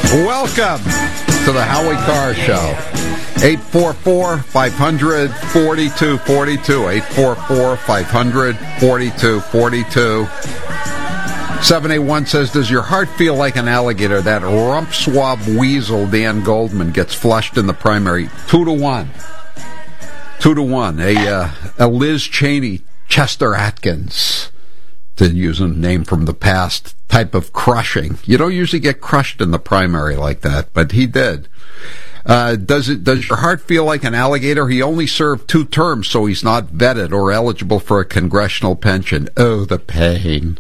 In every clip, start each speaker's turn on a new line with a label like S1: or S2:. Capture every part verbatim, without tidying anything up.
S1: Welcome to the Howie Carr Show. eight four four, five hundred, forty-two forty-two. eight four four, five hundred, forty-two forty-two. seven eight one says, does your heart feel like an alligator? That rump swab weasel Dan Goldman gets flushed in the primary. Two to one. Two to one. A, uh, a Liz Cheney, Chester Atkins, to use a name from the past, type of crushing. You don't usually get crushed in the primary like that, but he did. Uh, does it? Does your heart feel like an alligator? He only served two terms, so he's not vetted or eligible for a congressional pension. Oh, the pain.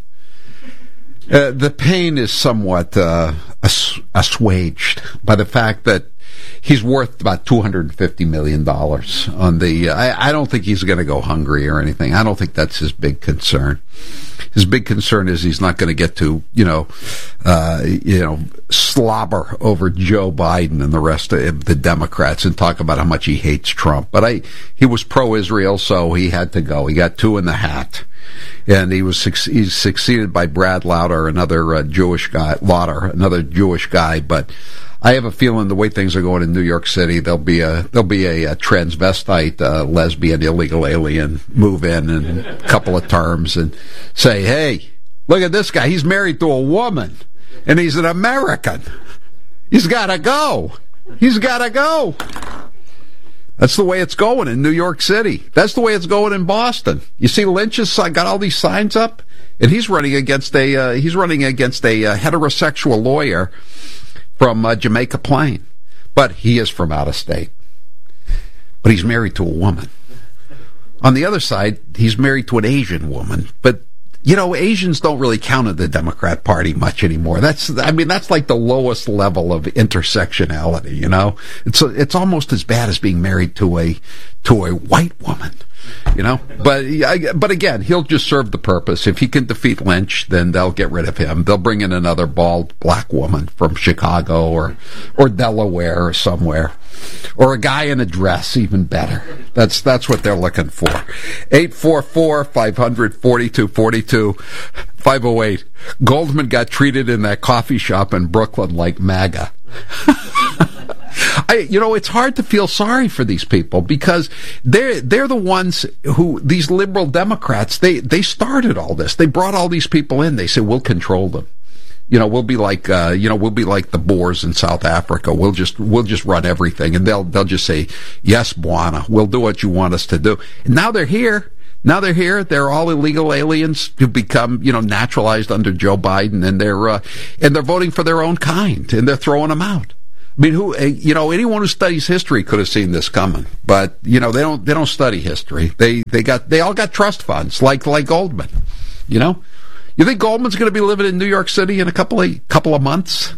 S1: Uh, the pain is somewhat uh, ass- assuaged by the fact that he's worth about two hundred fifty million dollars on the, uh, I, I don't think he's going to go hungry or anything. I don't think that's his big concern. His big concern is he's not going to get to, you know, uh, you know, slobber over Joe Biden and the rest of the Democrats and talk about how much he hates Trump. But I, he was pro-Israel, so he had to go. He got two in the hat. And he was he's succeeded by Brad Lauder, another uh, Jewish guy, Lauder, another Jewish guy. But I have a feeling the way things are going in New York City, there'll be a there'll be a, a transvestite, uh, lesbian, illegal alien move in in a couple of terms and say, "Hey, look at this guy. He's married to a woman, and he's an American. He's got to go. He's got to go." That's the way it's going in New York City. That's the way it's going in Boston. You see, Lynch has got all these signs up, and he's running against a uh, he's running against a uh, heterosexual lawyer from uh, Jamaica Plain, but he is from out of state. But he's married to a woman. On the other side, he's married to an Asian woman, but. You know, Asians don't really count in the Democrat Party much anymore. That's, I mean, that's like the lowest level of intersectionality, you know? It's, it's almost as bad as being married to a, to a white woman, you know? But, but again, he'll just serve the purpose. If he can defeat Lynch, then they'll get rid of him. They'll bring in another bald black woman from Chicago or, or Delaware or somewhere. Or a guy in a dress, even better. That's that's what they're looking for. eight four four, five hundred, forty-two forty-two. five oh eight. Goldman got treated in that coffee shop in Brooklyn like MAGA. I, you know, it's hard to feel sorry for these people because they're they're the ones who, these liberal Democrats, they, they started all this. They brought all these people in. They said, we'll control them. You know, we'll be like, uh, you know, we'll be like the Boers in South Africa. We'll just, we'll just run everything. And they'll, they'll just say, yes, Bwana, we'll do what you want us to do. And now they're here. Now they're here. They're all illegal aliens who become, you know, naturalized under Joe Biden, and they're, uh, and they're voting for their own kind, and they're throwing them out. I mean, who, uh, you know, anyone who studies history could have seen this coming, but, you know, they don't, they don't study history. They, they got, they all got trust funds, like, like Goldman, you know? You think Goldman's going to be living in New York City in a couple of couple of months?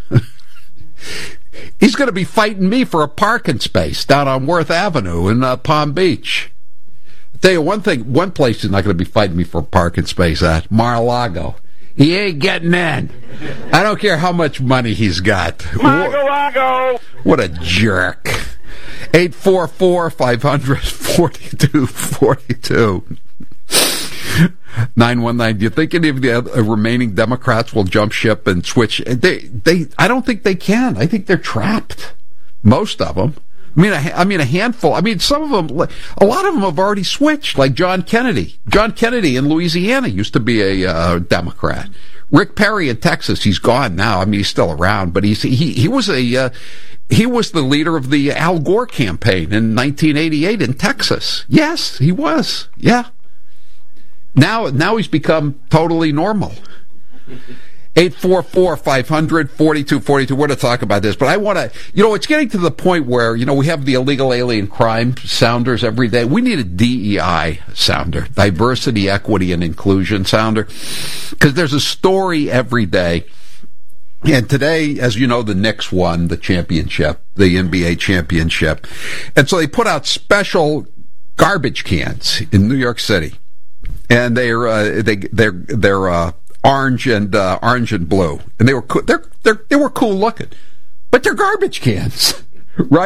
S1: He's going to be fighting me for a parking space down on Worth Avenue in uh, Palm Beach. I'll tell you one thing, one place he's not going to be fighting me for a parking space at, Mar-a-Lago. He ain't getting in. I don't care how much money he's got.
S2: Mar-a-Lago!
S1: What a jerk. eight four four, five hundred, forty-two forty-two. nine one nine. Do you think any of the other remaining Democrats will jump ship and switch? They, they. I don't think they can. I think they're trapped. Most of them. I mean, a, I mean, a handful. I mean, some of them. A lot of them have already switched. Like John Kennedy. John Kennedy in Louisiana used to be a uh, Democrat. Rick Perry in Texas. He's gone now. I mean, he's still around, but he's he he was a uh, he was the leader of the Al Gore campaign in nineteen eighty-eight in Texas. Yes, he was. Yeah. Now, now he's become totally normal. eight four four, five hundred, forty-two forty-two. We're going to talk about this, but I want to, you know, it's getting to the point where, you know, we have the illegal alien crime sounders every day. We need a D E I sounder, diversity, equity, and inclusion sounder, because there's a story every day. And today, as you know, the Knicks won the championship, the N B A championship. And so they put out special garbage cans in New York City. And they're uh, they they're they're uh, orange and uh, orange and blue, and they were co- they're, they're they were cool looking, but they're garbage cans, right?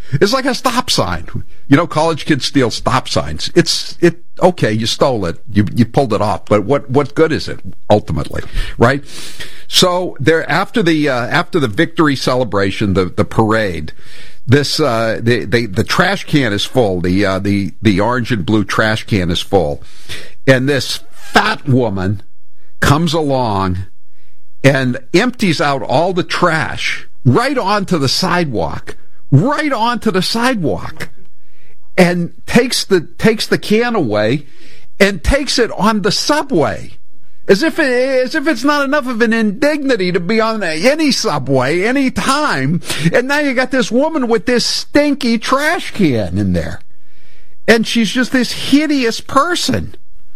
S1: It's like a stop sign. You know, college kids steal stop signs. It's, it, okay, you stole it. You, you pulled it off, but what, what good is it ultimately, right? So there, after the, uh, after the victory celebration, the, the parade, this, uh, the, the, the trash can is full. The, uh, the, the orange and blue trash can is full. And this fat woman comes along and empties out all the trash right onto the sidewalk. Right onto the sidewalk, and takes the takes the can away, and takes it on the subway, as if it, as if it's not enough of an indignity to be on any subway any time. And now you got this woman with this stinky trash can in there, and she's just this hideous person.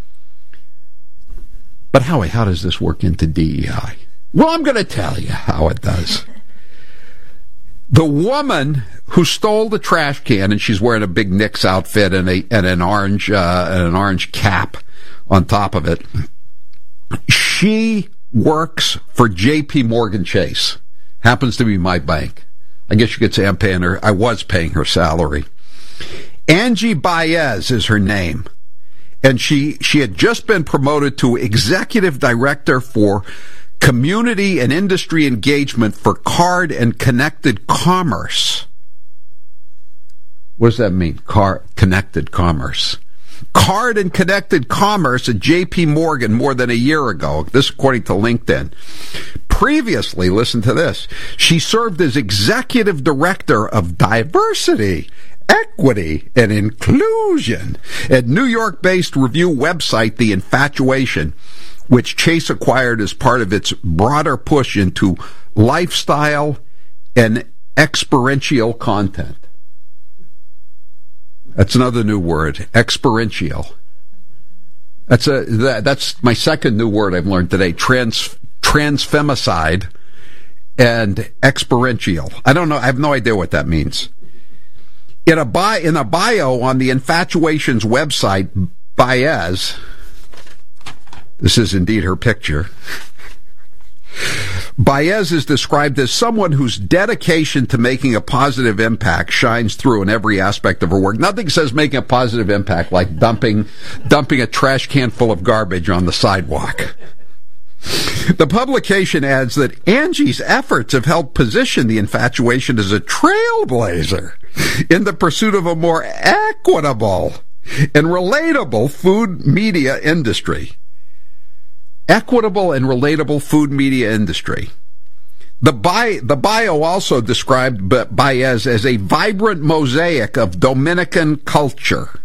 S1: But Howie, how does this work into D E I? Well, I'm going to tell you how it does. The woman who stole the trash can, and she's wearing a big Knicks outfit and a and an orange uh, and an orange cap on top of it. She works for J P Morgan Chase. Happens to be my bank. I guess you could say I'm paying her. I was paying her salary. Angie Baez is her name, and she she had just been promoted to executive director for community and industry engagement for card and connected commerce. What does that mean? Car, connected commerce. Card and connected commerce at J P Morgan more than a year ago. This according to LinkedIn. Previously, listen to this, she served as executive director of diversity, equity, and inclusion at New York-based review website The Infatuation, which Chase acquired as part of its broader push into lifestyle and experiential content. That's another new word, experiential. That's a that, that's my second new word I've learned today, trans transfemicide and experiential. I don't know, I have no idea what that means. In a bio, in a bio on the Infatuation's website, Baez, this is indeed her picture, Baez is described as someone whose dedication to making a positive impact shines through in every aspect of her work. Nothing says making a positive impact like dumping dumping a trash can full of garbage on the sidewalk. The publication adds that Angie's efforts have helped position The Infatuation as a trailblazer in the pursuit of a more equitable and relatable food media industry. Equitable and relatable food media industry. The, bi- the bio also described Baez as a vibrant mosaic of Dominican culture.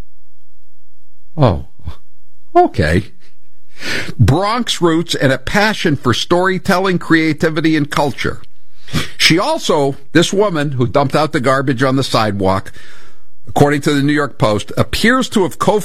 S1: Oh, okay. Bronx roots and a passion for storytelling, creativity, and culture. She also, this woman who dumped out the garbage on the sidewalk, according to the New York Post, appears to have co